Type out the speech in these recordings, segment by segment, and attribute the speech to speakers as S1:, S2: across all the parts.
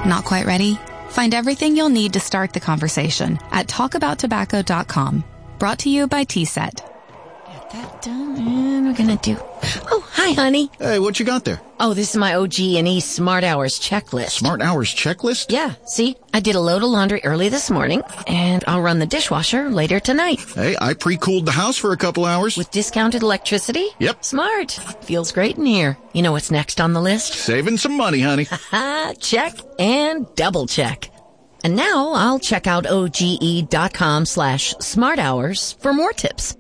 S1: Not quite ready? Find everything you'll need to start the conversation at talkabouttobacco.com. Brought to you by TSET.
S2: Get that done, and we're gonna do... Oh, hi, honey.
S3: Hey, what you got there?
S2: Oh, this is my OG&E Smart Hours checklist.
S3: Smart Hours checklist?
S2: Yeah, see? I did a load of laundry early this morning, and I'll run the dishwasher later tonight.
S3: Hey, I pre-cooled the house for a couple hours.
S2: With discounted electricity?
S3: Yep.
S2: Smart. Feels great in here. You know what's next on the list?
S3: Saving some money, honey.
S2: Check and double check. And now I'll check out OGE.com/smarthours for more tips.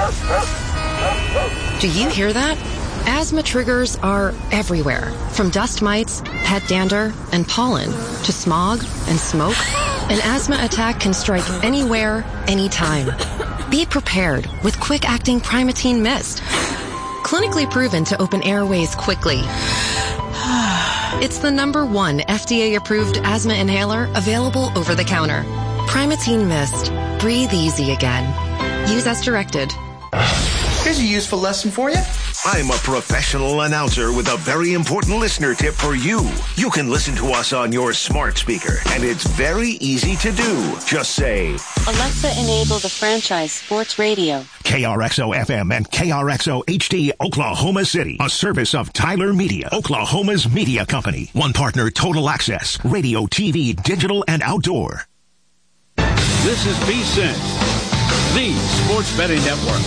S4: Do you hear that? Asthma triggers are everywhere, from dust mites, pet dander, and pollen, to smog and smoke. An asthma attack can strike anywhere, anytime. Be prepared with quick-acting Primatene Mist. Clinically proven to open airways quickly. It's the #1 FDA-approved asthma inhaler available over the counter. Primatene Mist. Breathe easy again. Use as directed.
S5: Here's a useful lesson for you.
S6: I'm a professional announcer with a very important listener tip for you. You can listen to us on your smart speaker, and it's very easy to do. Just say,
S7: Alexa, enable the franchise sports radio.
S6: KRXO FM and KRXO HD, Oklahoma City. A service of Tyler Media, Oklahoma's media company. One partner, Total Access, radio, TV, digital, and outdoor.
S8: This is VSiN, the Sports Betting Network.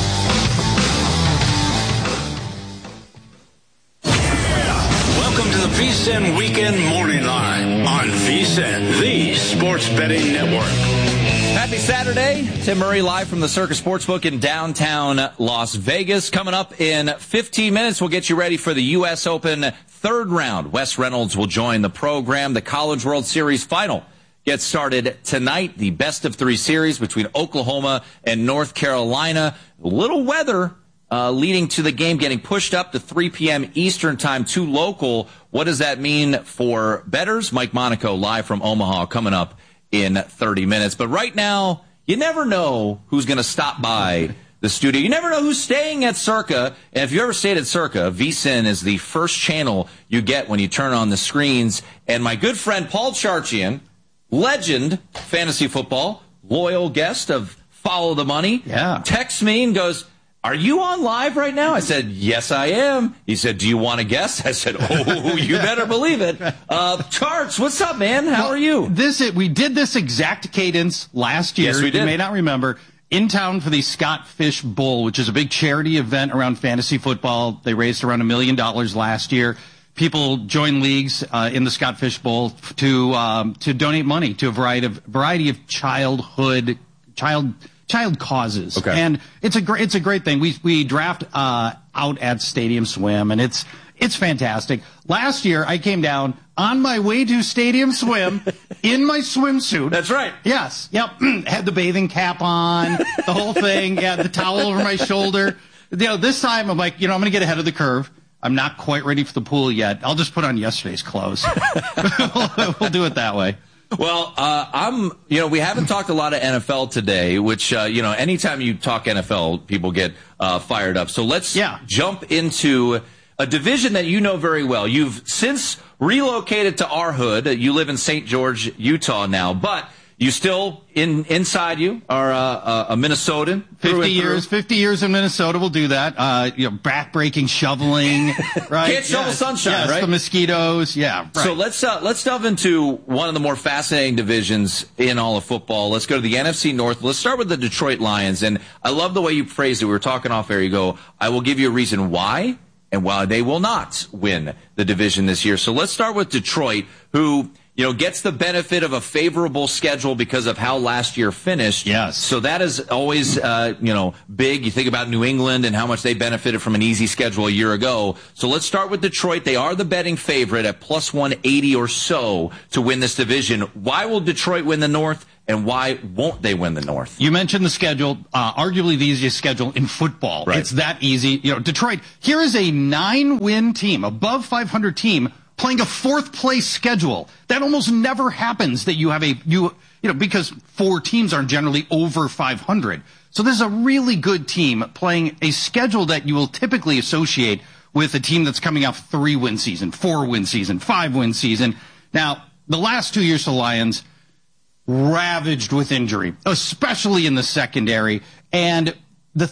S8: Welcome to the VSiN Weekend Morning Line on VSiN, the Sports Betting Network.
S9: Happy Saturday. Tim Murray live from the Circus Sportsbook in downtown Las Vegas. Coming up in 15 minutes, we'll get you ready for the U.S. Open third round. Wes Reynolds will join the program. The College World Series final gets started tonight. The best of three series between Oklahoma and North Carolina. A little weather leading to the game getting pushed up to 3 p.m. Eastern time, too local. What does that mean for bettors? Mike Monaco live from Omaha coming up in 30 minutes. But right now, you never know who's going to stop by the studio. You never know who's staying at Circa. And if you ever stayed at Circa, VSiN is the first channel you get when you turn on the screens. And my good friend Paul Charchian, legend fantasy football, loyal guest of Follow the Money, texts me and goes, "Are you on live right now?" I said, "Yes, I am." He said, "Do you want to guess?" I said, "Oh, you better believe it." Charts, what's up, man? How are you?
S10: We did this exact cadence last year.
S9: Yes, we did.
S10: You may not remember. In town for the Scott Fish Bowl, which is a big charity event around fantasy football. They raised around $1 million last year. People join leagues in the Scott Fish Bowl to donate money to a variety of child causes.
S9: Okay.
S10: And it's a great thing. We draft out at Stadium Swim, and it's fantastic. Last year I came down on my way to Stadium Swim in my swimsuit.
S9: That's right.
S10: Yes. Yep. Had the bathing cap on, the whole thing. Yeah, the towel over my shoulder. This time I'm like, I'm going to get ahead of the curve. I'm not quite ready for the pool yet. I'll just put on yesterday's clothes. We'll do it that way.
S9: Well, we haven't talked a lot of NFL today, which, anytime you talk NFL, people get fired up. So let's jump into a division that you know very well. You've since relocated to our hood. You live in St. George, Utah now, but you still inside you are a Minnesotan.
S10: 50 years in Minnesota will do that. Backbreaking, shoveling, right?
S9: Can't shovel sunshine, right?
S10: The mosquitoes, yeah. Right.
S9: So let's delve into one of the more fascinating divisions in all of football. Let's go to the NFC North. Let's start with the Detroit Lions. And I love the way you phrased it. We were talking off air. You go, I will give you a reason why and why they will not win the division this year. So let's start with Detroit, who gets the benefit of a favorable schedule because of how last year finished.
S10: Yes.
S9: So that is always, big. You think about New England and how much they benefited from an easy schedule a year ago. So let's start with Detroit. They are the betting favorite at plus 180 or so to win this division. Why will Detroit win the North? And why won't they win the North?
S10: You mentioned the schedule, arguably the easiest schedule in football.
S9: Right.
S10: It's that easy. Detroit, here is a 9-win team, above 500 team, playing a fourth-place schedule. That almost never happens that you have because 4 teams aren't generally over 500. So this is a really good team playing a schedule that you will typically associate with a team that's coming off 3-win season, 4-win season, 5-win season. Now, The last 2 years for the Lions, ravaged with injury, especially in the secondary. And